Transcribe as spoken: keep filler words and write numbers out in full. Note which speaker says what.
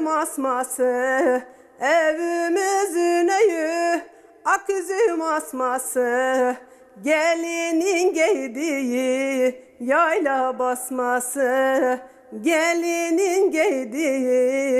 Speaker 1: asması, evimizin öyü, ak üzüm asması, gelinin giydiği yayla basması, gelinin giydiği